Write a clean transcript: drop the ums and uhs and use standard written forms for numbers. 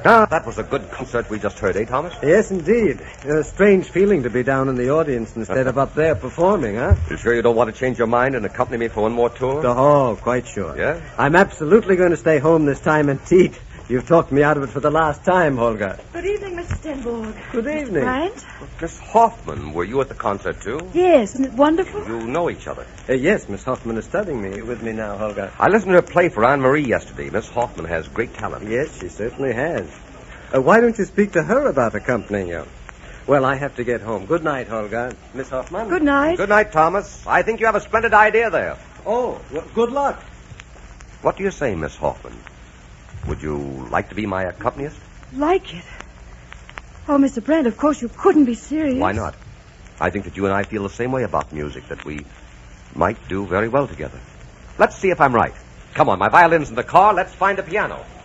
Ah, that was a good concert we just heard, eh, Thomas? Yes, indeed. A strange feeling to be down in the audience instead of up there performing, huh? You sure you don't want to change your mind and accompany me for one more tour? Oh, quite sure. Yeah? I'm absolutely going to stay home this time and teach. You've talked me out of it for the last time, Holger. Good evening, Mr. Stenborg. Good evening. Bryant? Miss Hoffman, were you at the concert, too? Yes, isn't it wonderful? You know each other. Yes, Miss Hoffman is studying with me now, Holger. I listened to her play for Anne-Marie yesterday. Miss Hoffman has great talent. Yes, she certainly has. Why don't you speak to her about accompanying you? Well, I have to get home. Good night, Holger. Miss Hoffman? Good night. Good night, Thomas. I think you have a splendid idea there. Oh, well, good luck. What do you say, Miss Hoffman? Would you like to be my accompanist? Like it? Oh, Mr. Brent, of course you couldn't be serious. Why not? I think that you and I feel the same way about music, that we might do very well together. Let's see if I'm right. Come on, my violin's in the car. Let's find a piano.